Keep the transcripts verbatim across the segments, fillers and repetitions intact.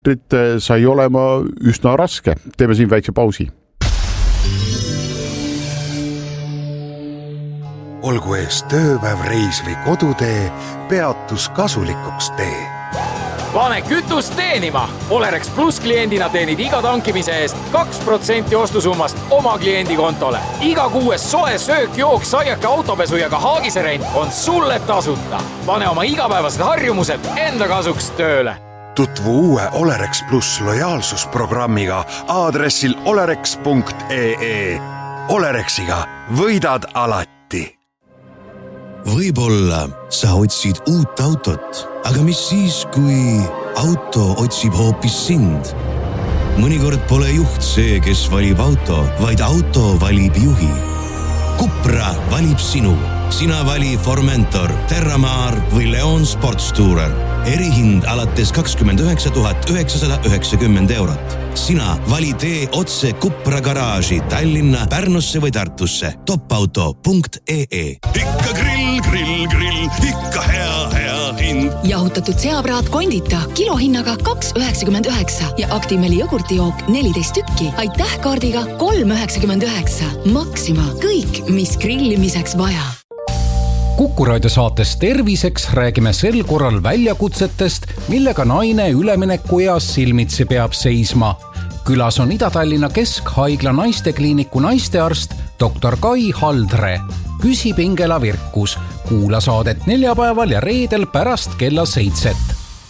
sai olema üsna raske. Teeme siin väikse pausi. Olgu ees tööpäev, reis või kodutee, peatus kasulikuks tee. Pane kütust teenima! Olerex Plus kliendina teenid iga tankimise eest kaks protsenti ostusummast oma kliendi kontole. Iga kuues soe söök, jook, saiake, autopesu ja ka haagiserent on sulle tasuta. Pane oma igapäevased harjumused enda kasuks tööle. Tutvu uue Olerex Plus lojaalsusprogrammiga aadressil olerex punkt ee. Olerexiga võidad alati. Võib-olla sa otsid uut autot, aga mis siis, kui auto otsib hoopis sind? Mõnikord pole juht see, kes valib auto, vaid auto valib juhi. Cupra valib sinu. Sina vali Formentor, Terramar või Leon Sportstourer. Erihind alates kakskümmend üheksa tuhat üheksasada üheksakümmend eurot. Sina vali tee otse Cupra garaaži Tallinna, Pärnusse või Tartusse. topauto punkt ee. Ikka grill, grill, grill, ikka hea, hea hind. Jahutatud seapraad kondita kilohinnaga kaks üheksakümmend üheksa ja Actimeli jogurtijook neliteist tükki. Aitäh kaardiga kolm üheksakümmend üheksa. Maxima, kõik, mis grillimiseks vaja. Kuku raadio saates Terviseks räägime sel korral väljakutsetest, millega naine üleminekueas silmitsi peab seisma. Külas on Ida-Tallinna Keskhaigla naistekliiniku naistearst doktor Kai Haldre. Küsib Ingela Virkus. Kuula saadet neljapäeval ja reedel pärast kella seitset.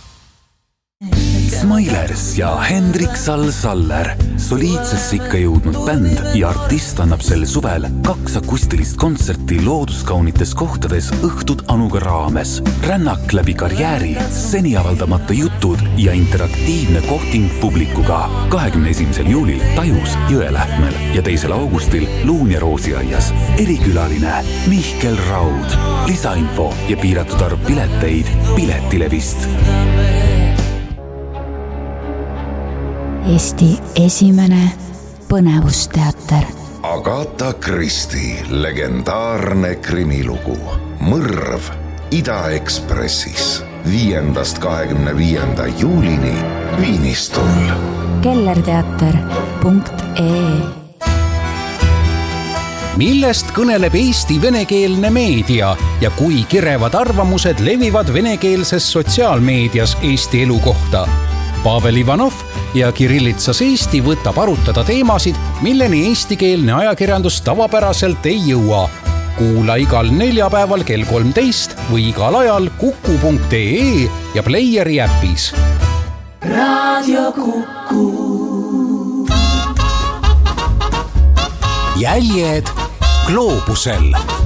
Smilers ja Hendrik Sall-Saller. Soliidsesse ikka jõudnud bänd ja artist annab sel suvel kaks akustilist kontserti looduskaunites kohtades õhtud Anuga raames. Rännak läbi karjääri, seni avaldamata jutud ja interaktiivne kohting publikuga. kahekümne esimesel juulil Tajus Jõelähtmel ja teisel augustil Luun ja Roosiaias. Erikülaline Mihkel Raud. Lisainfo ja piiratud arv pileteid Piletilevist. Eesti esimene põnevusteater. Agatha Christie legendaarne krimilugu Mõrv Ida-Ekspressis viiendast kahekümne viienda juulini Viinistul. kellerteater punkt ee. Millest kõneleb Eesti venekeelne meedia ja kui kirevad arvamused levivad venekeelses sotsiaalmeedias Eesti elu kohta? Pavel Ivanov ja Kirillitsas Eesti võtab arutada teemasid, milleni eestikeelne ajakirjandus tavapäraselt ei jõua. Kuula igal neljapäeval kell kolmteist või igal ajal kuku punkt ee ja Playeri äpis. Radio Kuku. Jäljed gloobusel.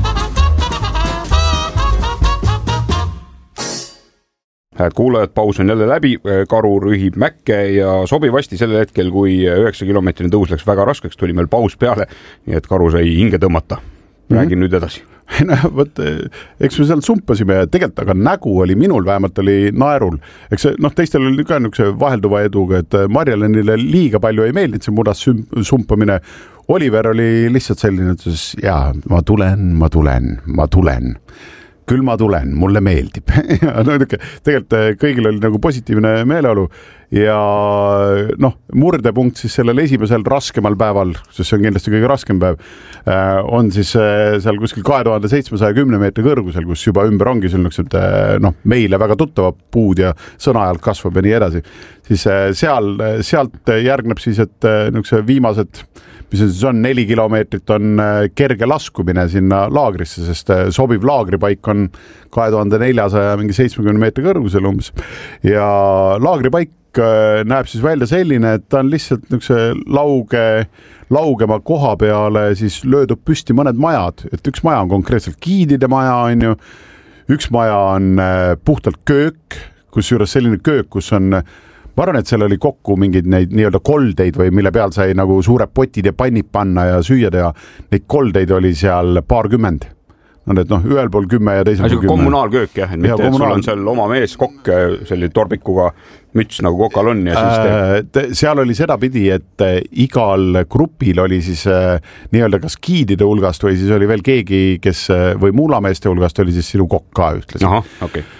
Hääd kuulajad, paus on jälle läbi, karu rühib mäkke ja sobivasti sellel hetkel, kui üheksa kilomeetrini tõus läks väga raskeks, tuli meil paus peale, nii et karu sai hinge tõmmata. Räägin mm-hmm. nüüd edasi. No, võt, eks me sealt sumpasime ja tegelikult aga nägu oli minul, vähemalt oli naerul. Eks noh, teistel oli ka niisuguse vahelduva eduga, et Marjalenile liiga palju ei meeldinud see mudas sumpamine. Oliver oli lihtsalt selline, et jaa, ma tulen, ma tulen, ma tulen. Küll ma tulen, mulle meeldib. no, tegelikult kõigil oli nagu positiivne meeleolu ja noh, murdepunkt siis sellel esimesel raskemal päeval, sest see on kindlasti kõige raskem päev, on siis seal kuskil kahe tuhande seitsmesaja kümne meetri kõrgusel, kus juba ümber ongi sellised noh, meile väga tuttavad puud ja sõnaajalt kasvab ja nii edasi. Siis seal, sealt järgneb siis, et niisuguse viimased mis on, on neli kilomeetrit on kerge laskumine sinna laagrisse, sest sobiv laagripaik on kahe tuhande neljasaja mingi seitsmekümne meetri kõrgusel umbes. Ja laagripaik näeb siis välja selline, et ta on lihtsalt niisuguse lauge, laugema koha peale siis löödub püsti mõned majad, et üks maja on konkreetselt giidide maja, on ju, üks maja on puhtalt köök, kus juures selline köök, kus on ma arvan, et seal oli kokku mingid neid nii-öelda koldeid või mille peal sai nagu suured potid ja pannid panna ja süüa teha. Neid koldeid oli seal paarkümmend. No need noh, ühel pool kümme ja teisel pool kümme. Kommunaalköök jah, et mitte, et sul on seal oma mees kokk selline torbikuga müts nagu kokal on ja siis teeb. Seal oli seda pidi, et igal grupil oli siis nii-öelda kas giidide hulgast või siis oli veel keegi, kes või muulameeste hulgast oli siis sinu kokk ka ühtlaselt. Aha, okei. Okay.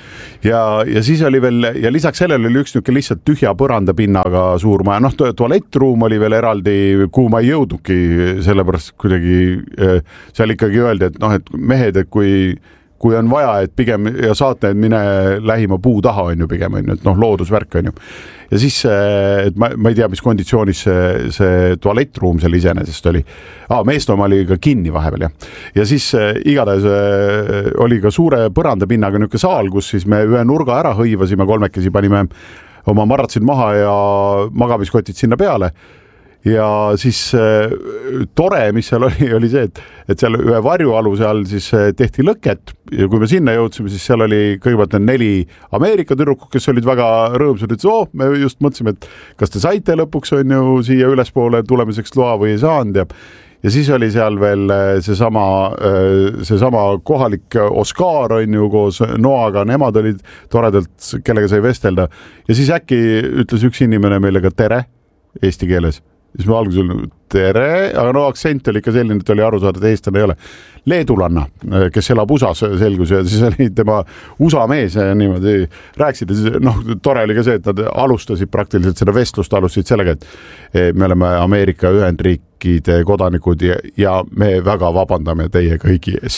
ja, ja siis oli veel ja lisaks sellele oli üks niisugune lihtsalt tühja põrandapinnaga suur maja, noh tualettruum oli veel eraldi, kuhu ma ei jõudnudki, sellepärast kuidagi seal ikkagi öeldi, et noh, et mehed, et kui kui on vaja, et pigem ja saate, et mine lähima puu taha on ju pigem, on ju, et noh, loodusvärk on ju. Ja siis, et ma, ma ei tea, mis konditsioonis see, see tualettruum seal iseenesest oli. Ah, meestooma oli ka kinni vahepeal, jah. Ja siis igatahes oli ka suure põrandapinnaga niisugune saal, kus siis me ühe nurga ära hõivasime, kolmekesi panime oma maratsid maha ja magamiskotid sinna peale. Ja siis äh, tore, mis seal oli, oli see, et, et seal ühe varjualuse all siis tehti lõket ja kui me sinna jõudsime, siis seal oli kõigepealt neli Ameerika tüdrukut, kes olid väga rõõmsad, et oo, me just mõtlesime, et kas te saite lõpuks on ju siia ülespoole tulemiseks loa või ei saanud ja ja siis oli seal veel seesama, seesama kohalik Oskar on ju koos Noaga, nemad olid toredalt, kellega sai vestelda ja siis äkki ütles üks inimene meile ka tere eesti keeles. Siis me alguses olime tere, aga no aktsent oli ikka selline, et oli aru saada, et eestlane ei ole. Leedulanna, kes elab U S A-s selgus ja siis oli tema U S A mees ja niimoodi rääkisid. Noh, tore oli ka see, et nad alustasid praktiliselt seda vestlust, alustasid sellega, et me oleme Ameerika Ühendriikide kodanikud ja, ja me väga vabandame teie kõigi ees.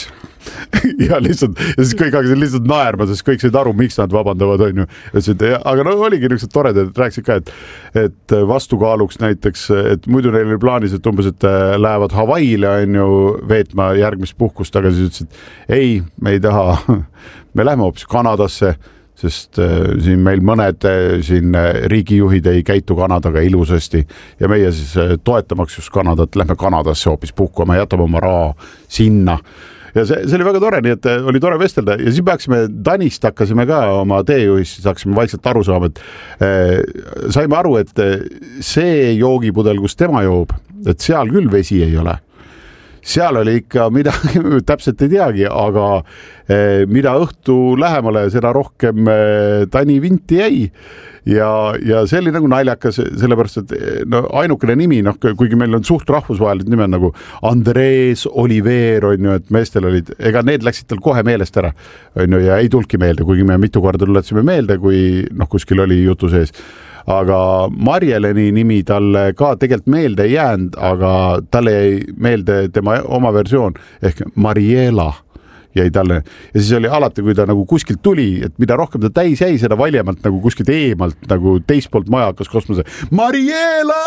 ja lihtsalt, ja siis kõik hakkasid lihtsalt naerma, sest kõik said aru, miks nad vabandavad, on ju. Aga no oligi niisugused toredad, et rääkisid ka, et, et vastukaaluks näiteks, et muidu neil oli plaanis, et umbes, et lähevad Hawaiile on ju veetma järgmist puhkust, aga siis ütlesid, ei, me ei taha, me lähme hoopis Kanadasse, sest äh, siin meil mõned äh, siin riigijuhid ei käitu Kanadaga ilusasti ja meie siis äh, toetamaks just Kanadat, lähme Kanadasse hoopis puhkuma, jätame oma raha sinna. Ja see, see oli väga tore, nii et oli tore vestelda ja siis peaksime Danist hakkasime ka oma teejuhist, siis hakkasime vaikselt aru saama, et äh, saime aru, et see joogipudel, kus tema joob, et seal küll vesi ei ole. Seal oli ikka midagi, täpselt ei teagi, aga eh, mida õhtu lähemale, seda rohkem eh, Tani vinti jäi ja, ja see oli nagu naljakas, sellepärast, et no, ainukene nimi, noh, kuigi meil on suht rahvusvahelised nimed nagu Andres, Oliver, on ju, et meestel olid, ega need läksid tal kohe meelest ära, on ju, ja ei tulki meelde, kuigi me mitu korda tuletasime meelde, kui noh, kuskil oli jutu sees. Aga Marjeleni nimi talle ka tegelikult meelde ei jäänud, aga talle jäi meelde tema oma versioon ehk Mariela jäi talle. Ja siis oli alati, kui ta nagu kuskilt tuli, et mida rohkem ta täis jäi, seda valjemalt nagu kuskilt eemalt, nagu teist poolt maja hakkas kosmose. Mariela!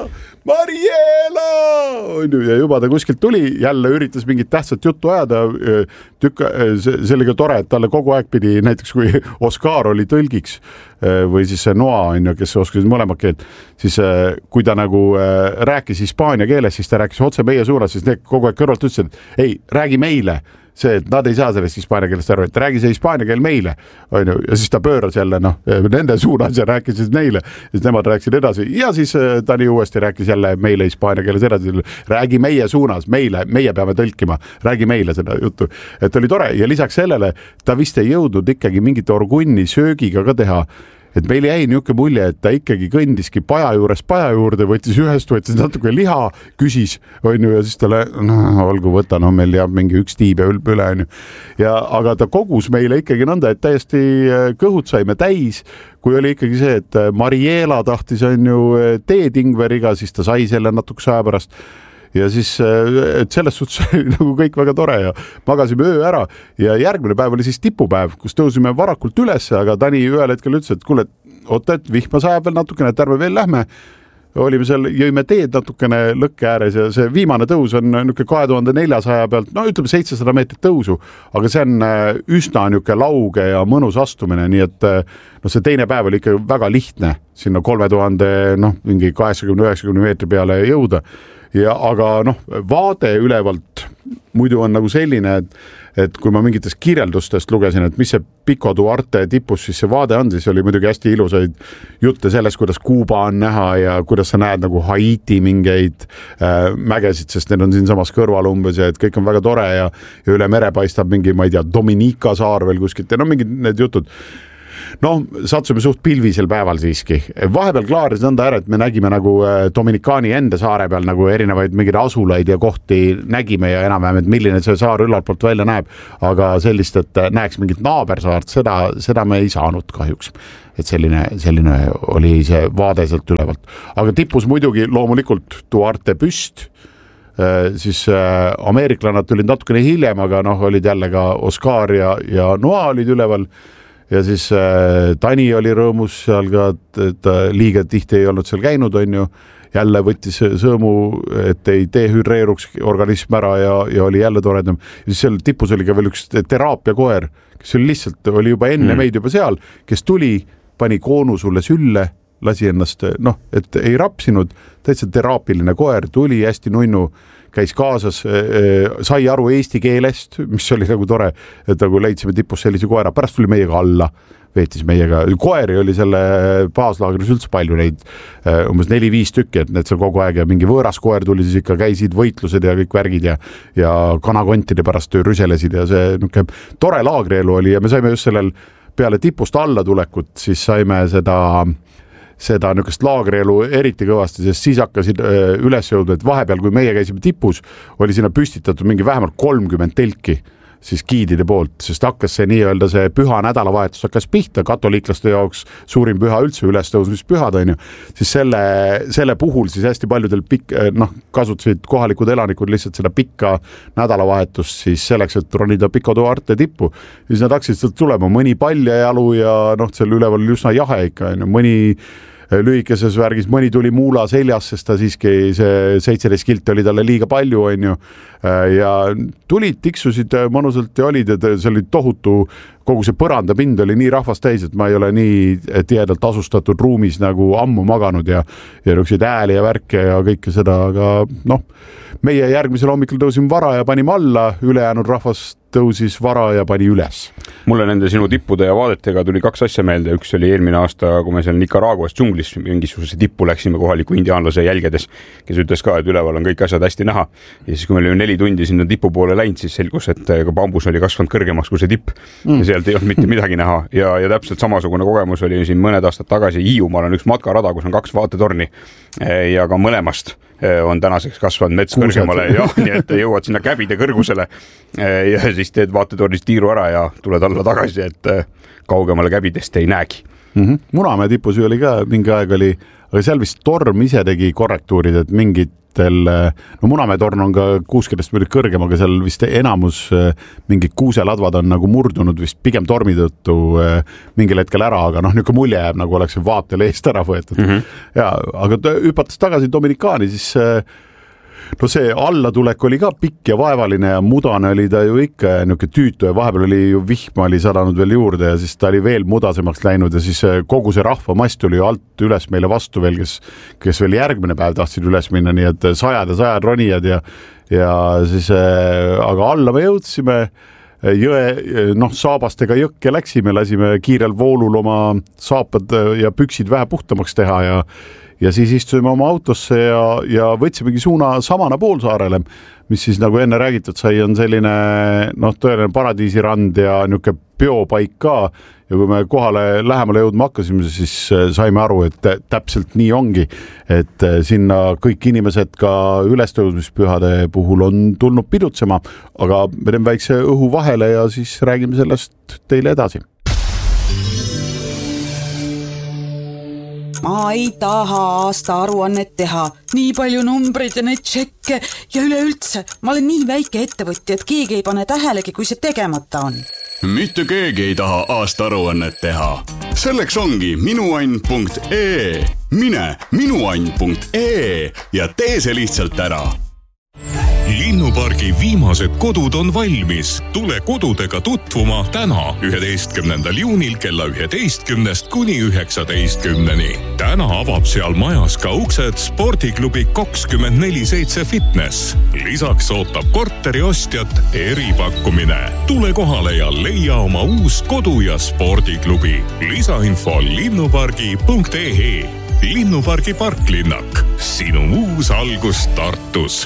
Mariela! Ja juba ta kuskilt tuli, jälle üritas mingit tähtsat juttu ajada. Tükka, see oli ka tore, et talle kogu aeg pidi, näiteks kui Oskar oli tõlgiks või siis see Noa, kes oskasid mõlemad keelt, siis kui ta nagu rääkis hispaania keeles, siis ta rääkis otse meie suunas, siis need kogu aeg kõrvalt ütlesid, et ei, räägi meile. See, et nad ei saa sellest hispaania keelest aru, et räägi see hispaania keel meile, on ju, ja siis ta pööras jälle, noh, nende suunas ja rääkis siis neile, siis nemad rääkisid edasi ja siis Tani uuesti rääkis jälle meile hispaania keeles edasi, räägi meie suunas, meile, meie peame tõlkima, räägi meile seda juttu, et oli tore ja lisaks sellele ta vist ei jõudnud ikkagi mingit orgunni söögiga ka teha, et meil jäi niisugune mulje, et ta ikkagi kõndiski paja juures paja juurde, võttis ühest, võttis natuke liha, küsis, on ju, ja siis talle, no, olgu võta, no meil jääb mingi üks tiib ja ülp üle, on ju. Ja, aga ta kogus meile ikkagi nõnda, et täiesti kõhud saime täis, kui oli ikkagi see, et Mariela tahtis, on ju, teetingveriga, siis ta sai selle natukese aja pärast. Ja siis, et selles suhtes oli nagu kõik väga tore ja magasime öö ära ja järgmine päev oli siis tipupäev, kus tõusime varakult üles, aga Tani ühel hetkel ütles, et kuule, oota, et vihma sajab veel natukene, et ärme veel lähme. Olime seal, jõime teed natukene lõkke ääres ja see viimane tõus on niisugune kahe tuhande neljasaja pealt, no ütleme seitsesada meetrit tõusu, aga see on üsna niisugune lauge ja mõnus astumine, nii et no see teine päev oli ikka väga lihtne sinna kolme tuhande, noh, mingi kaheksakümne üheksakümne meetri peale jõuda. Ja, aga noh, vaade ülevalt muidu on nagu selline, et, et kui ma mingitest kirjeldustest lugesin, et mis see Pico Duarte tipus siis see vaade on, siis oli muidugi hästi ilusaid jutte sellest, kuidas Kuuba on näha ja kuidas sa näed nagu Haiti mingeid äh, mägesid, sest need on siin samas kõrval umbes ja et kõik on väga tore ja, ja üle mere paistab mingi, ma ei tea, Dominika saar veel kuskilt ja no mingid need jutud. noh, satsume suht pilvisel päeval siiski. Vahepeal klaaris nõnda ära, et me nägime nagu Dominikaani enda saare peal nagu erinevaid mingeid asulaid ja kohti nägime ja enam-vähem, et milline see saar üllalt poolt välja näeb, aga sellist, et näeks mingit naabersaart, seda, seda me ei saanud kahjuks. Et selline, selline oli see vaade sealt ülevalt. Aga tipus muidugi loomulikult Duarte püst, siis ameeriklannad tulid natukene hiljem, aga noh, olid jälle ka Oscar ja, ja Noa olid üleval ja siis Tani oli rõõmus seal ka, et liiga tihti ei olnud seal käinud, on ju, jälle võttis sõõmu, et ei dehüdreeruks organism ära ja, ja oli jälle toredam. Ja siis seal tipus oli ka veel üks teraapia koer, kes oli lihtsalt, oli juba enne mm. meid juba seal, kes tuli, pani koonu sulle sülle, lasi ennast, noh, et ei rapsinud, täitsa teraapiline koer, tuli hästi nunnu, käis kaasas, sai aru eesti keelest, mis oli nagu tore, et nagu leidsime tipus sellise koera, pärast tuli meiega alla, veetis meiega, koeri oli selle baaslaagris üldse palju neid, umbes neli-viis tükki, et need seal kogu aeg ja mingi võõras koer tuli, siis ikka käisid võitlused ja kõik värgid ja, ja kanakontide pärast rüselesid ja see nuke, tore laagrielu oli ja me saime just sellel peale tipust alla tulekut, siis saime seda, seda nükest laagrielu eriti kõvasti, sest siis hakkasid üles jõudma, et vahepeal, kui meie käisime tipus, oli sinna püstitatud mingi vähemalt kolmkümmend telki siis giidide poolt, sest hakkas see nii-öelda see püha nädalavahetus hakkas pihta, katoliiklaste jaoks suurim püha üldse ülestõusmispühad, on ju, siis selle, selle puhul siis hästi paljudel pikk, noh, kasutasid kohalikud elanikud lihtsalt seda pikka nädalavahetust siis selleks, et ronida Pico Duarte tippu, siis nad hakkasid sealt tulema, mõni paljajalu ja noh, seal üleval oli üsna jahe ikka, on ju, mõni lühikeses värgis, mõni tuli muula seljas, sest ta siiski see seitseteist kilti oli talle liiga palju, on ju, ja tulid, tiksusid mõnusalt ja olid, et see oli tohutu, kogu see põrandapind oli nii rahvast täis, et ma ei ole nii tihedalt asustatud ruumis nagu ammu maganud ja, ja nüksid ääli ja värke ja kõike seda, aga noh, meie järgmisel hommikul tõusime vara ja panime alla, ülejäänud rahvas tõusis vara ja pani üles. Mulle nende sinu tippude ja vaadetega tuli kaks asja meelde. Üks oli eelmine aasta, kui me seal Nicaraguas džunglis mingisuguse tippu läksime kohaliku indiaanlase jälgedes, kes ütles ka, et üleval on kõik asjad hästi näha. Ja siis, kui me olime neli tundi sinna tipu poole läinud, siis selgus, et ka bambus oli kasvanud kõrgemaks kui see tipp mm. ja sealt ei olnud mitte midagi näha. Ja, ja täpselt samasugune kogemus oli siin mõned aastad tagasi Hiiumaal on üks matkarada, kus on kaks vaatetorni ja ka mõlemast on tänaseks kasvanud mets Kuused. Kõrgemale ja nii, et jõuad sinna käbide kõrgusele ja siis teed vaatetornist tiiru ära ja tuled alla tagasi, et kaugemale käbidest ei näegi. Mm-hmm. Munamäe tipus oli ka mingi aeg oli, aga seal vist torm ise tegi korrektuurid, et mingitel, no Munamäe torn on ka kuuskümmend mõned kõrgem, aga seal vist enamus mingid kuuseladvad on nagu murdunud vist pigem tormi tõttu mingil hetkel ära, aga noh, niisugune mulje jääb, nagu oleks vaatel eest ära võetud. Mm-hmm. Ja, aga hüpates tagasi Dominikaani, siis no see allatulek oli ka pikk ja vaevaline ja mudane oli ta ju ikka niisugune tüütu ja vahepeal oli ju vihma oli sadanud veel juurde ja siis ta oli veel mudasemaks läinud ja siis kogu see rahvamast tuli ju alt üles meile vastu veel, kes, kes veel järgmine päev tahtsid üles minna, nii et sajad ja sajad ronijad ja, ja siis, aga alla me jõudsime jõe, noh, saabastega jõkke läksime, lasime kiirel voolul oma saapad ja püksid vähe puhtamaks teha ja ja siis istusime oma autosse ja, ja võtsimegi suuna Samana poolsaarele, mis siis nagu enne räägitud sai, on selline noh, tõeline paradiisirand ja niisugune biopaik ka ja kui me kohale lähemale jõudma hakkasime, siis saime aru, et täpselt nii ongi, et sinna kõik inimesed ka ülestõusmispühade puhul on tulnud pidutsema, aga me teeme väikse õhu vahele ja siis räägime sellest teile edasi. Ma ei taha aasta aruannet teha, nii palju numbreid ja neid tšekke ja üleüldse, ma olen nii väike ettevõtja, et keegi ei pane tähelegi, kui see tegemata on. Mitte keegi ei taha aasta aruannet teha. Selleks ongi minuann punkt ee. Mine minuann punkt ee ja tee see lihtsalt ära. Linnupargi viimased kodud on valmis. Tule kodudega tutvuma täna üheteistkümnendal juunil kella üheteistkümnest kuni üheksateistkümneni. Täna avab seal majas ka uksed spordiklubi kakskümmend neli seitse fitness. Lisaks ootab korteri ostjat eripakkumine. Tule kohale ja leia oma uus kodu- ja spordiklubi. Lisainfo linnupargi punkt ee. Linnupargi parklinnak. Sinu uus algus Tartus.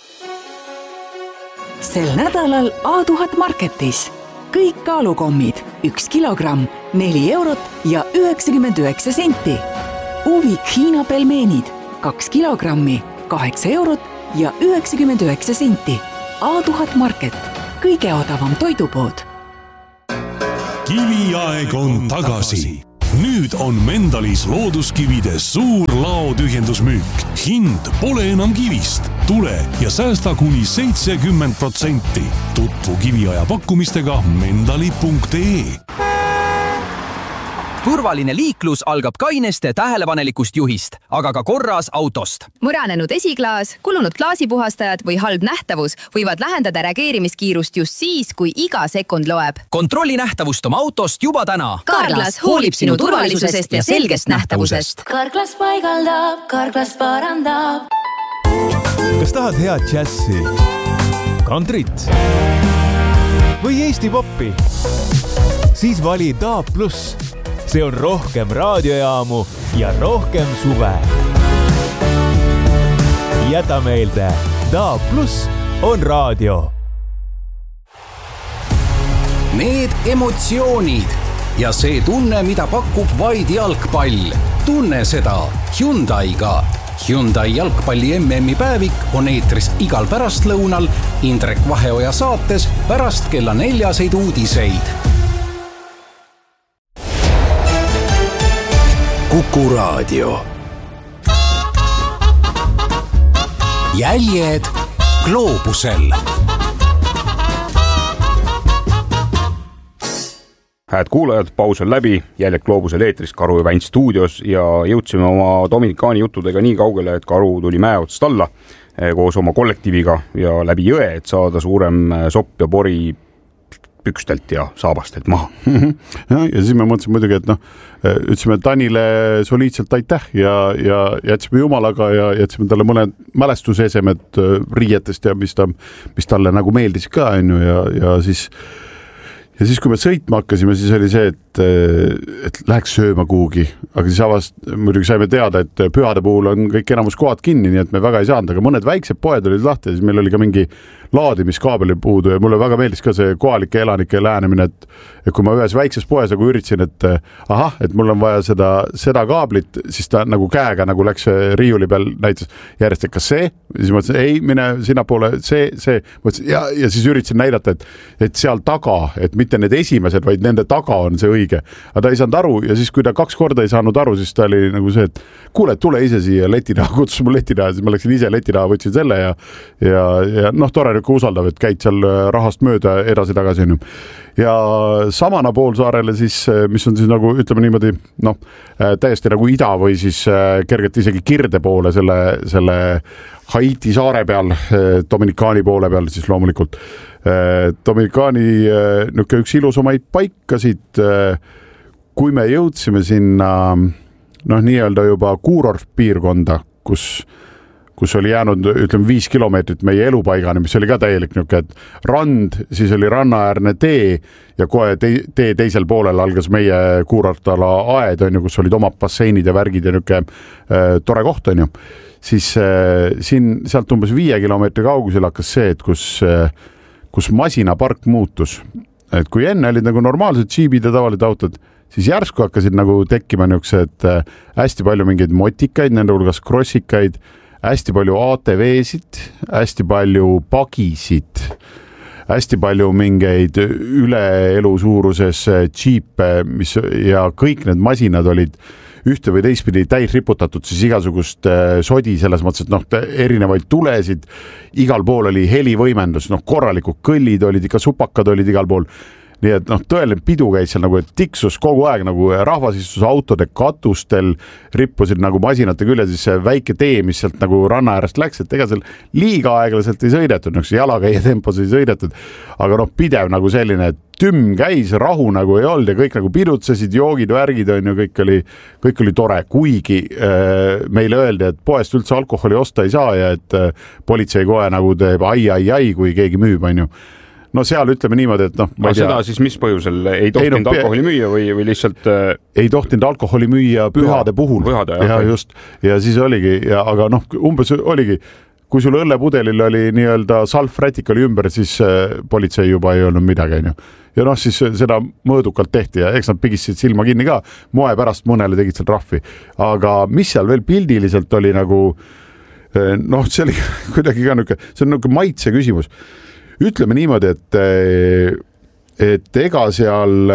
Sel nädalal A tuhat Marketis. Kõik kaalukommid üks kilogramm, neli eurot ja üheksakümmend üheksa senti. Uvik Hiina pelmeenid, kaks kilogrammi, kaheksa eurot ja üheksakümmend üheksa senti. A tuhat Market, kõige odavam toidupood. Kiviaeg on tagasi. Nüüd on Mendalis looduskivide suur laotühjendusmüük. Hind pole enam kivist. Tule ja säästa kuni seitsekümmend protsenti. Tutvu kiviaja pakkumistega mendali punkt ee. Turvaline liiklus algab kaineste tähelepanelikust juhist, aga ka korras autost. Muranenud esiklaas, kulunud klaasipuhastajad või halb nähtavus võivad lähendada reageerimiskiirust just siis, kui iga sekund loeb. Kontrolli nähtavust oma autost juba täna. Carglass hoolib sinu turvalisusest ja selgest nähtavusest. Carglass paigaldab, Carglass parandab. Kas tahad head džässi, kantrit või Eesti poppi? Siis vali D A B plus. See on rohkem raadiojaamu ja rohkem suve. Jäta meelde, D A B plus on raadio. Need emotsioonid ja see tunne, mida pakub vaid jalgpall. Tunne seda Hyundai'ga. Hyundai jalgpalli M M-i päevik on eetris igal pärastlõunal Indrek Vaheoja saates pärast kella neljaseid uudiseid. Kuku raadio. Jäljed gloobusel. Hääd kuulajad, paus on läbi, jäljed gloobusel eetris Karu ja Vänt stuudios ja jõudsime oma Dominikaani juttudega nii kaugele, et Karu tuli mäe otsast alla koos oma kollektiiviga ja läbi jõe, et saada suurem sopp ja pori pükstelt ja saabastelt maha. ja, ja siis me mõtlesime muidugi, et noh, ütlesime Tanile soliidselt aitäh ja, ja jätsime jumalaga ja jätsime talle mõned mälestusesemed riietest ja mis, ta, mis talle nagu meeldis ka, on ju, ja, ja siis Ja siis, kui me sõitma hakkasime, siis oli see, et, et läheks sööma kuhugi, aga siis avast, muidugi saime teada, et pühade puhul on kõik enamus kohad kinni, nii et me väga ei saanud, aga mõned väiksed poed olid lahti ja siis meil oli ka mingi laadimiskaabel puudu ja mulle väga meeldis ka see kohalike elanike lähenemine, et, et kui ma ühes väikses poes nagu üritasin, et ahah, et mul on vaja seda, seda kaablit, siis ta nagu käega nagu läks riiuli peal näitas järjest, et kas see, siis ma ütlesin, ei, mine sinna poole, see, see, mõtlesin, ja, ja siis üritasin näidata, et, et seal taga, et mitte need esimesed, vaid nende taga on see õige. Aga ta ei saanud aru ja siis, kui ta kaks korda ei saanud aru, siis ta oli nagu see, et kuule, tule ise siia letinaha, kutsus mu letinaha, siis ma läksin ise letinaha, võtsin selle ja, ja, ja noh, tore niisugune usaldav, et käid seal rahast mööda edasi-tagasi. Ja Samana poolsaarele siis, mis on siis nagu, ütleme niimoodi, noh, täiesti nagu ida või siis kergelt isegi kirde poole selle, selle Haiti saare peal, Dominikaani poole peal siis loomulikult. Dominikaani niisugune üks ilusamaid paikasid, kui me jõudsime sinna noh, nii-öelda juba kuurort piirkonda, kus kus oli jäänud, ütleme, viis kilomeetrit meie elupaigani, mis oli ka täielik niisugune, et rand, siis oli rannaäärne tee ja kohe tee, tee teisel poolel algas meie kuurortala aed, on ju, kus olid omad basseinid ja värgid ja niisugune äh, tore koht, on ju. Siis äh, siin sealt umbes viie kilomeetri kaugusel hakkas see, et kus, äh, kus masinapark muutus. Et kui enne olid nagu normaalsed džiibid ja tavalised autod, siis järsku hakkasid nagu tekkima niisugused äh, hästi palju mingeid motikaid, nende hulgas krossikaid, hästi palju A T V-sid, hästi palju pagisid, hästi palju mingeid üle elu suuruses džiipe, mis ja kõik need masinad olid ühte või teistpidi täis riputatud siis igasugust sodi selles mõttes, et noh, erinevaid tulesid, igal pool oli helivõimendus, noh, korralikud kõllid olid, ikka supakad olid igal pool. Nii et noh, tõeline pidu käis seal nagu, et tiksus kogu aeg nagu rahvas istus autode katustel, rippusid nagu masinate külje, siis see väike tee, mis sealt nagu ranna äärest läks, et ega seal liiga aeglaselt ei sõidetud, noh, jalakäija tempos ei sõidetud, aga noh, pidev nagu selline, et tümm käis, rahu nagu ei olnud ja kõik nagu pidutsesid, joogid, värgid on ju, kõik oli, kõik oli tore, kuigi äh, meile öeldi, et poest üldse alkoholi osta ei saa ja et äh, politsei kohe nagu teeb ai, ai, ai, kui keegi müüb, on ju. No seal ütleme niimoodi, et noh, ma ei tea. Seda siis mis põhjusel ei tohtinud ei, no, alkoholi müüa või, või lihtsalt... Ei tohtinud alkoholi müüa pühade puhul. Pühade, ja, just. Ja siis oligi, ja, aga noh, umbes oligi, kui sul õllepudelil oli nii-öelda salfrätik oli ümber, siis politsei juba ei olnud midagi, on ju. ja noh, siis seda mõõdukalt tehti ja eks nad pigistasid silma kinni ka, moe pärast mõnele tegid seal trahvi. Aga mis seal veel pildiliselt oli nagu, noh, see oli kuidagi ka niuke, see on niuke maitse küsimus. Ütleme niimoodi, et, et ega seal,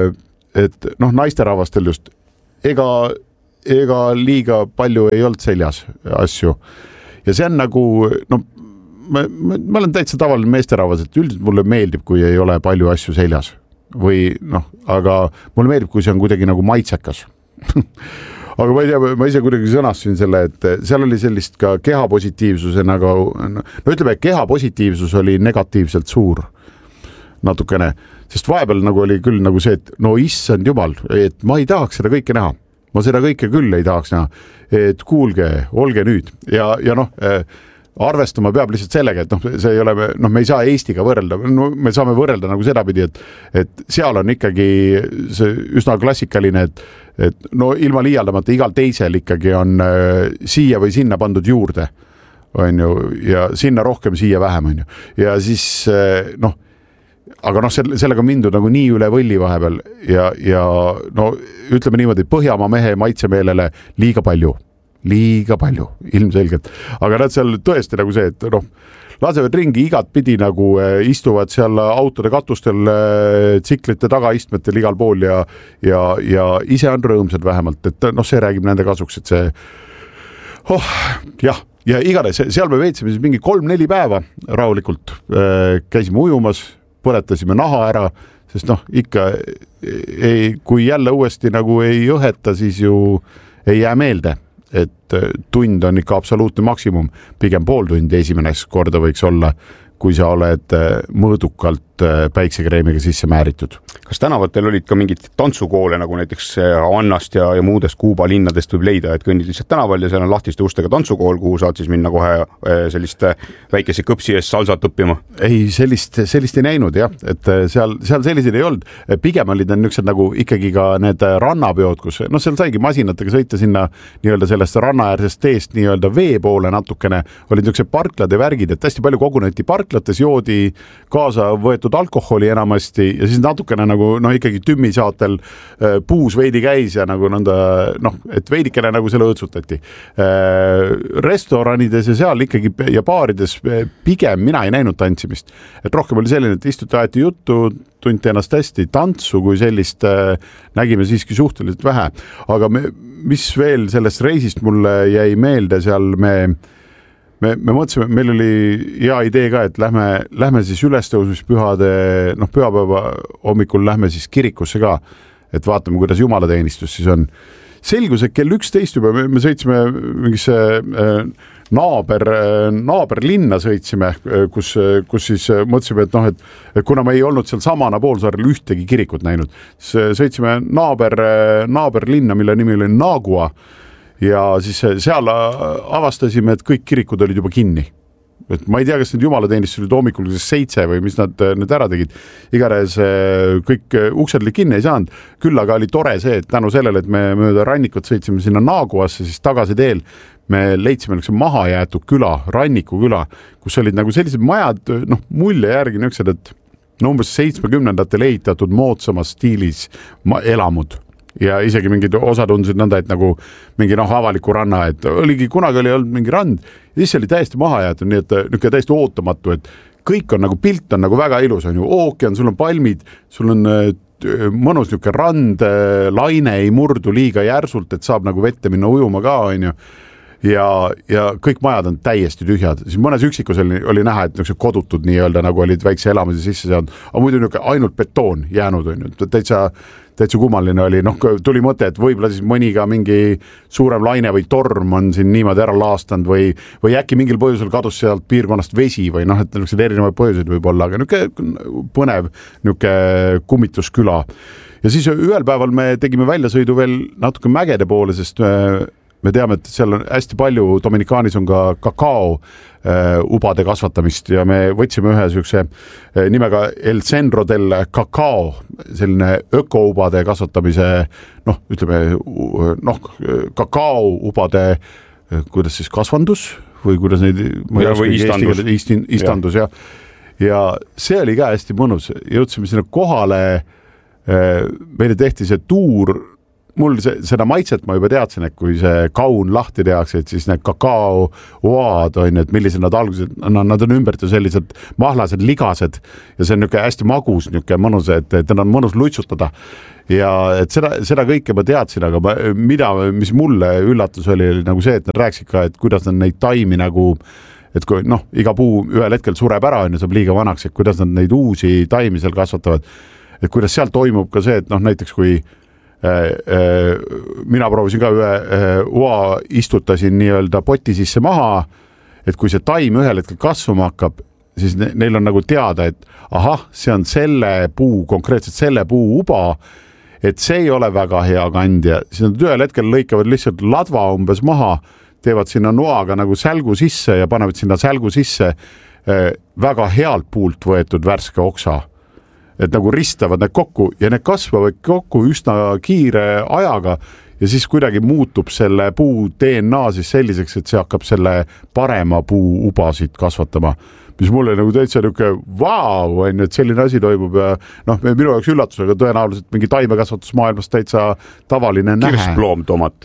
et noh, naisterahvastel just, ega, ega liiga palju ei olnud seljas asju. Ja see on nagu, noh, Ma, ma, ma olen täitsa tavaline meesterahvas, et üldiselt mulle meeldib, kui ei ole palju asju seljas või noh, aga mulle meeldib, kui see on kuidagi nagu maitsekas. Aga ma ei tea, ma ise kuidagi sõnastasin selle, et seal oli sellist ka kehapositiivsuse nagu, no ütleme, kehapositiivsus oli negatiivselt suur natukene, sest vahepeal nagu oli küll nagu see, et no issand jumal, et ma ei tahaks seda kõike näha. Ma seda kõike küll ei tahaks näha, et kuulge, olge nüüd ja, ja noh, arvestama peab lihtsalt sellega, et noh, see ei ole, noh, me ei saa Eestiga võrrelda, no, me saame võrrelda nagu sedapidi, et, et seal on ikkagi see üsna klassikaline, et, et no ilma liialdamata igal teisel ikkagi on äh, siia või sinna pandud juurde, on ju, ja sinna rohkem, siia vähem, on ju. Ja siis äh, noh, aga noh, sellega on mindud nagu nii üle võlli vahepeal ja, ja no ütleme niimoodi, Põhjamaa mehe maitsemeelele liiga palju. liiga palju, ilmselgelt. Aga nad seal tõesti nagu see, et noh, lasevad ringi igat pidi nagu istuvad seal autode katustel tsiklite tagaistmetel igal pool ja, ja, ja ise on rõõmsad vähemalt, et noh, see räägib nende kasuks, et see oh, jah, ja igatahes seal me veetsime siis mingi kolm-neli päeva rahulikult, käisime ujumas, põletasime naha ära, sest noh, ikka ei, kui jälle uuesti nagu ei õheta, siis ju ei jää meelde, et tund on ikka absoluutne maksimum, pigem pool tundi esimene korda võiks olla, kui sa oled mõõdukalt päiksekreemiga sisse määritud. Kas tänavatel olid ka mingid tantsukoole, nagu näiteks Havannast ja, ja muudest Kuuba linnadest võib leida, et kõnnid lihtsalt tänaval ja seal on lahtiste ustega tantsukool, kuhu saad siis minna kohe sellist väikese kõpsi ees salsat õppima? Ei, sellist, sellist ei näinud jah, et seal, seal selliseid ei olnud. Pigem olid need niisugused nagu ikkagi ka need rannapeod, kus no seal saigi masinatega sõita sinna nii-öelda sellest rannaäärsest teest nii-öelda vee poole natukene, olid niisugused parklad ja värgid, et hästi palju koguneti parklates, joodi kaasa võetud alkoholi enamasti ja siis natukene nagu noh, ikkagi tümmi saatel puus veidi käis ja nagu nõnda, noh, et veidikene nagu selle õõtsutati. Restoranides ja seal ikkagi ja baarides pigem mina ei näinud tantsimist. Et rohkem oli selline, et istuti aeti juttu, tunti ennast hästi, tantsu kui sellist nägime siiski suhteliselt vähe. Aga me, mis veel sellest reisist mulle jäi meelde seal, me Me, me mõtlesime, meil oli hea idee ka, et lähme, lähme siis ülestõusmispühade, noh, pühapäeva hommikul lähme siis kirikusse ka, et vaatame, kuidas jumalateenistus siis on. Selgus, et kell üksteist juba, me, me sõitsime mingisse äh, naaber, naaberlinna sõitsime, kus, kus siis mõtlesime, et noh, et, et kuna me ei olnud seal samana poolsaarel ühtegi kirikut näinud, siis sõitsime naaber, naaberlinna, mille nimi oli Nagua, ja siis seal avastasime, et kõik kirikud olid juba kinni. Et ma ei tea, kas need jumalateenistused olid hommikul seitse või mis nad need ära tegid. Iganes kõik uksed olid kinni ei saanud. Küll aga oli tore see, et tänu sellele, et me mööda rannikut sõitsime sinna Naguasse, siis tagasi teel me leidsime üks maha jäetud küla, ranniku küla, kus olid nagu sellised majad, noh, mulje järgi niisugused, et no umbes seitsmekümnendatel ehitatud moodsamas stiilis elamud. Ja isegi mingid osad undusid nõnda, et nagu mingi noh, avaliku ranna, et oligi, kunagi oli olnud mingi rand ja siis oli täiesti maha jäetud, nii et niisugune täiesti ootamatu, et kõik on nagu, pilt on nagu väga ilus, on ju, ookean, sul on palmid, sul on mõnus niisugune rand, laine ei murdu liiga järsult, et saab nagu vette minna ujuma ka, on ju. Ja, ja kõik majad on täiesti tühjad. Siis mõnes üksikus oli, oli näha, et niisugused kodutud nii-öelda nagu olid väikse elamise sisse saanud, aga muidu niisugune ainult betoon jäänud on ju. Täitsa, täitsa kummaline oli, noh, tuli mõte, et võib-olla siis mõni ka mingi suurem laine või torm on siin niimoodi ära laastanud või, või äkki mingil põhjusel kadus sealt piirkonnast vesi või noh, et niisugused erinevad põhjused võib olla, aga niisugune põnev niisugune kummitusküla. Ja siis ühel päeval me tegime väljasõidu veel natuke mägede poole, sest me teame, et seal on hästi palju, Dominikaanis on ka kakao äh, ubade kasvatamist ja me võtsime ühe sükse äh, nimega El Centro del Cacao, selline ökoubade kasvatamise, noh, ütleme, noh, kakao ubade, kuidas siis kasvandus või kuidas neid, ja, või istandus, istin, istandus ja. ja see oli ka hästi mõnus, jõudsime sinna kohale, meile tehti see tuur, mul see, seda maitset ma juba teadsin, et kui see kaun lahti tehakse, et siis need kakao oad on, et millised nad algused, nad on ümbert ju sellised mahlased, ligased ja see on niisugune hästi magus, niisugune mõnus, et, et on mõnus lutsutada ja et seda, seda kõike ma teadsin, aga ma, mida, mis mulle üllatus oli, oli nagu see, et nad rääkisid ka, et kuidas nad neid taimi nagu, et kui noh, iga puu ühel hetkel sureb ära, on ja saab liiga vanaks, et kuidas nad neid uusi taimi seal kasvatavad, et kuidas seal toimub ka see, et noh, näiteks kui mina proovisin ka ühe oa istutasin nii-öelda poti sisse maha, et kui see taim ühel hetkel kasvama hakkab, siis ne, neil on nagu teada, et ahah, see on selle puu, konkreetselt selle puu uba, et see ei ole väga hea kandja, siis nad ühel hetkel lõikavad lihtsalt ladva umbes maha, teevad sinna noaga nagu sälgu sisse ja panevad sinna sälgu sisse väga healt puult võetud värske oksa. Et nagu ristavad need kokku ja need kasvavad kokku üsna kiire ajaga ja siis kuidagi muutub selle puu D N A siis selliseks, et see hakkab selle parema puu ubasid kasvatama, mis mulle nagu täitsa niuke vau, on, et selline asi toimub ja noh, minu jaoks üllatus, aga tõenäoliselt mingi taimekasvatusmaailmas täitsa tavaline nähe. Kirsploomtomat.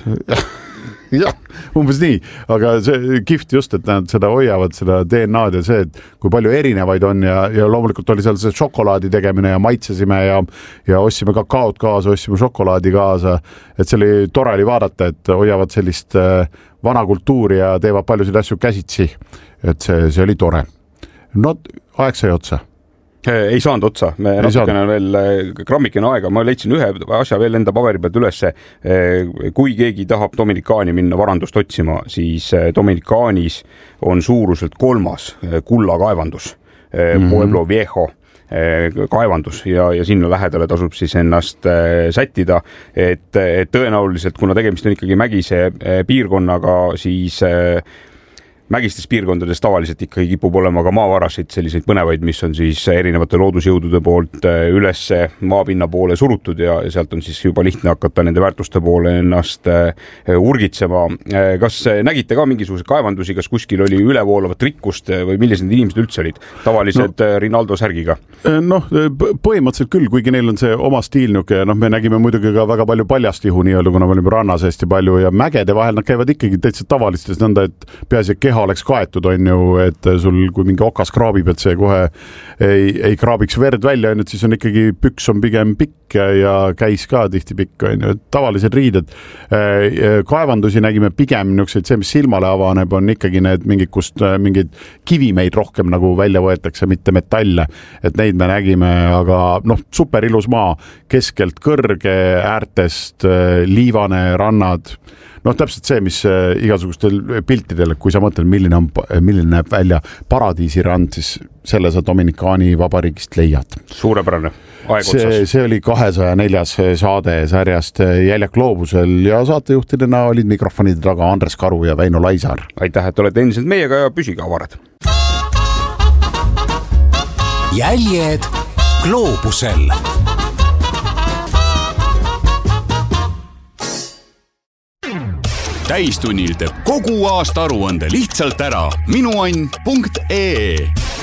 jah, umbes nii, aga see kihvt just, et nad seda hoiavad, seda D N A-d ja see, et kui palju erinevaid on ja, ja loomulikult oli seal see šokolaadi tegemine ja maitsesime ja, ja ostsime kakaot kaasa, ostsime šokolaadi kaasa, et see oli tore oli vaadata, et hoiavad sellist vana kultuuri ja teevad paljusid asju käsitsi, et see, see oli tore. No aeg sai otsa. Ei saanud otsa, me natukene veel grammikene aega, ma leidsin ühe asja veel enda paberi pealt ülesse. Kui keegi tahab Dominikaani minna varandust otsima, siis Dominikaanis on suuruselt kolmas kullakaevandus, mm-hmm. Pueblo Viejo kaevandus ja, ja sinna lähedale tasub siis ennast sättida, et, et tõenäoliselt, kuna tegemist on ikkagi mägise piirkonnaga, siis mägistes piirkondades tavaliselt ikkagi kipub olema ka maavarasid, selliseid põnevaid, mis on siis erinevate loodusjõudude poolt üles maapinna poole surutud ja sealt on siis juba lihtne hakata nende väärtuste poole ennast urgitsema. Kas nägite ka mingisuguseid kaevandusi, kas kuskil oli ülevoolavat rikkust või millised need inimesed üldse olid? Tavalised no, Rinaldo särgiga? Noh, põhimõtteliselt küll, kuigi neil on see oma stiil niuke, noh, me nägime muidugi ka väga palju paljastihu nii-öelda, kuna me olime rannas hästi palju ja mägede vahel nad käivad ikkagi täitsa tavalistes nõnda, et peaasi, et keha oleks kaetud, on ju, et sul kui mingi okas kraabib, et see kohe ei, ei kraabiks verd välja, on, et siis on ikkagi püks on pigem pikk ja käis ka tihti pikk, on ju, et tavalised riided. Kaevandusi nägime pigem niukseid, see, mis silmale avaneb, on ikkagi need mingid, kust mingid kivimeid rohkem nagu välja võetakse, mitte metalle, et neid me nägime, aga noh, super ilus maa, keskelt kõrge, äärtest liivane rannad, noh, täpselt see, mis igasugustel piltidel, kui sa mõtled, milline, on, milline näeb välja paradiisirand, siis selle sa Dominikaani vabariigist leiad. Suurepärane. See, see oli kahesaja neljas saade sarjast Jäljak gloobusel ja saatejuhtidena olid mikrofonide taga Andres Karu ja Väino Laisar. Aitäh, et olete endiselt meiega ja püsiga avarad. Jäljed gloobusel. Täistunnil teeb kogu aasta aruande lihtsalt ära minuann punkt ee.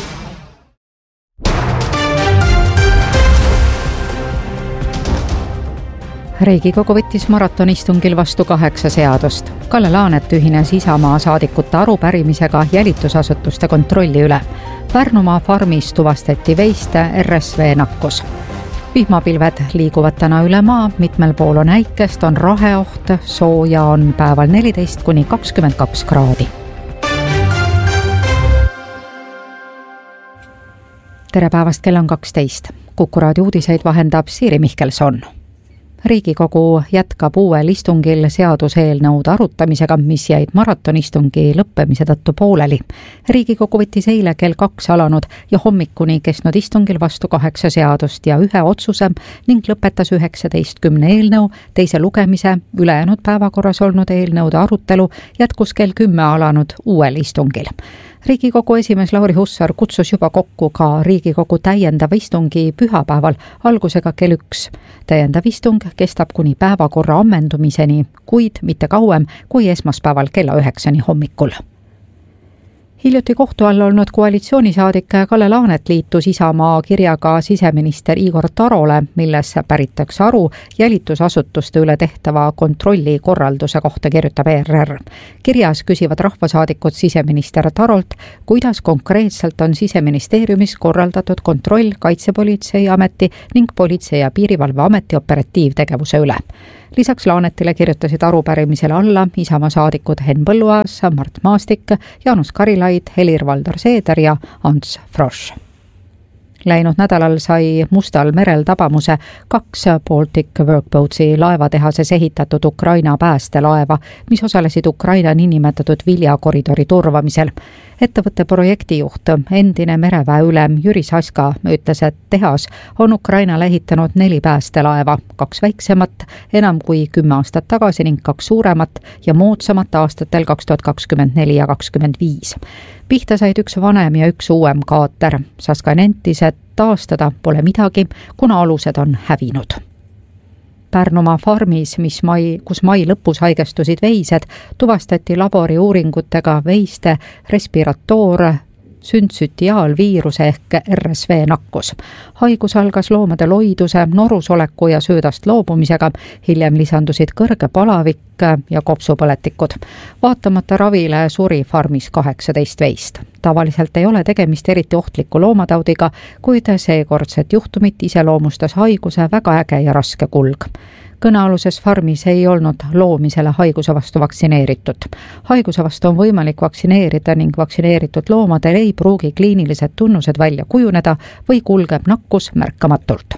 Riigikogu võttis maratonistungil vastu kaheksa seadust. Kalle Laanet ühines Isamaa saadikute arupärimisega jälitusasutuste kontrolli üle. Pärnumaa farmis tuvastati veiste R S V nakkus. Vihmapilved liiguvad täna üle maa, mitmel pool on äikest, on raheoht, sooja on päeval neliteist kuni kakskümmend kaks kraadi. Tere päevast, kell on kaksteist. Kuku raadio uudiseid vahendab Siiri Mihkelson. Riigikogu jätkab uuel istungil seaduseelnõude arutamisega, mis jäid maratonistungi lõppemise tõttu pooleli. Riigikogu võttis eile kell kaks alanud ja hommikuni kestnud istungil vastu kaheksa seadust ja ühe otsuse ning lõpetas üheksateistkümne eelnõu teise lugemise. Ülejäänud päevakorras olnud eelnõude arutelu jätkus kell kümme alanud uuel istungil. Riigikogu esimees Lauri Hussar kutsus juba kokku ka Riigikogu täiendava istungi pühapäeval algusega kell üks. Täiendav istung kestab kuni päevakorra ammendumiseni, kuid mitte kauem kui esmaspäeval kella üheksani hommikul. hiljuti kohtu all olnud koalitsioonisaadik Kalle Laanet liitus Isamaa kirjaga siseminister Igor Tarole, milles päritakse aru jälitusasutuste üle tehtava kontrolli korralduse kohta, kirjutab E R R. Kirjas küsivad rahvasaadikud siseminister Tarolt, kuidas konkreetselt on siseministeeriumis korraldatud kontroll Kaitsepolitseiameti ning Politsei- ja Piirivalveameti operatiivtegevuse üle. Lisaks Laanetile kirjutasid arupärimisele alla Isamaa saadikud Henn Põlluaas, Mart Maastik, Jaanus Karilaid, Helir-Valdor Seeder ja Ants Frosch. Läinud nädalal sai Mustal merel tabamuse kaks Baltic Workboatsi laevatehases ehitatud Ukraina päästelaeva, mis osalesid Ukraina niinimetatud viljakoridori turvamisel. Ettevõtte projektijuht, endine mereväe ülem Jüri Saska ütles, et tehas on Ukrainale ehitanud neli päästelaeva, kaks väiksemat enam kui kümme aastat tagasi ning kaks suuremat ja moodsamat aastatel kaks tuhat kakskümmend neli ja kakskümmend viis. Pihta said üks vanem ja üks uuem kaater. Saska nentis, et taastada pole midagi, kuna alused on hävinud. Pärnumaa farmis, mis mai, kus mai lõpus haigestusid veised, tuvastati labori uuringutega veiste respiratoor süntsütiaalviiruse ehk R S V nakkus. Haigus algas loomade loiduse, norusoleku ja söödast loobumisega, hiljem lisandusid kõrge palavik ja kopsupõletikud. Vaatamata ravile suri farmis kaheksateist veist. Tavaliselt ei ole tegemist eriti ohtliku loomataudiga, kuid seekordset juhtumit iseloomustas haiguse väga äge ja raske kulg. Kõnealuses farmis ei olnud loomisele haiguse vastu vaktsineeritud. Haiguse vastu on võimalik vaktsineerida ning vaktsineeritud loomadel ei pruugi kliinilised tunnused välja kujuneda või kulgeb nakkus märkamatult.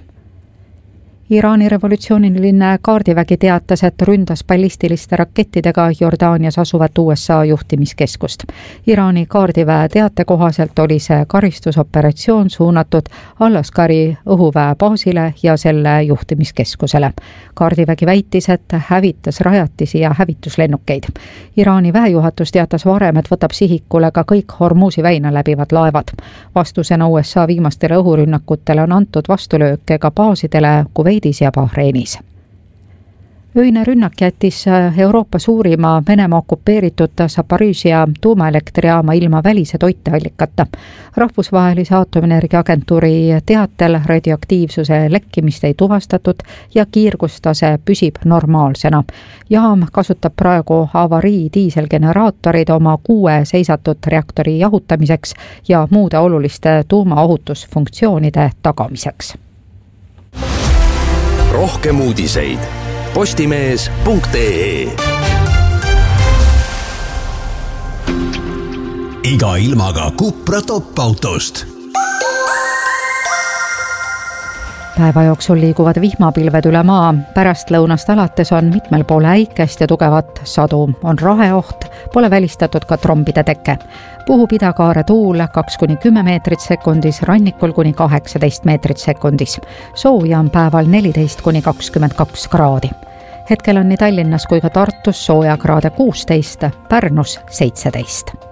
Iraani revolutsiooniline kaardivägi teatas, et ründas ballistiliste rakettidega Jordaanias asuvat U S A juhtimiskeskust. Iraani kaardiväe teate kohaselt oli see karistusoperatsioon suunatud Al-Askari õhuväe baasile ja selle juhtimiskeskusele. Kaardivägi väitis, et hävitas rajatisi ja hävituslennukeid. Iraani väejuhatus teatas varem, et võtab sihikule ka kõik Hormuzi väina läbivad laevad. Vastusena U S A viimastele õhurünnakutele on antud vastulööke ka baasidele Kuveidis ja Bahrainis. Öine rünnak jättis Euroopa suurima Venemaa okupeeritud Zaporizhzhia tuumaelektrijaama ilma välise toiteallikata. Rahvusvahelise aatomienergia agentuuri teatel radioaktiivsuse lekkimist ei tuvastatud ja kiirgustase püsib normaalsena. Jaam kasutab praegu avarii diiselgeneraatorid oma kuue seisatud reaktori jahutamiseks ja muude oluliste tuumaohutusfunktsioonide tagamiseks. Rohkem uudiseid postimees punkt ee. Iga ilmaga Cupra top-autost. Päeva jooksul liiguvad vihmapilved üle maa. Pärast lõunast alates on mitmel poole äikest ja tugevat sadu. On raheoht, pole välistatud ka trombide teke. Puhub idakaare tuul kaks kuni kümme meetrit sekundis, rannikul kuni kaheksateist meetrit sekundis. Sooja on päeval neliteist kuni kakskümmend kaks kraadi. Hetkel on nii Tallinnas kui ka Tartus soojakraade kuusteist, Pärnus seitseteist.